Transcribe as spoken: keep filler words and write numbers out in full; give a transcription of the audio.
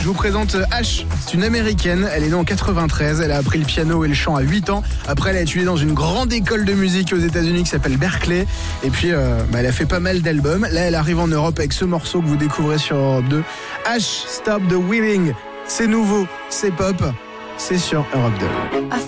Je vous présente H, c'est une américaine, elle est née en quatre-vingt-treize, elle a appris le piano et le chant à huit ans. Après, elle a étudié dans une grande école de musique aux États-Unis qui s'appelle Berkeley. Et puis, euh, bah, elle a fait pas mal d'albums. Là, elle arrive en Europe avec ce morceau que vous découvrez sur Europe deux. H, Stop the Wheeling. C'est nouveau, c'est pop, c'est sur Europe deux.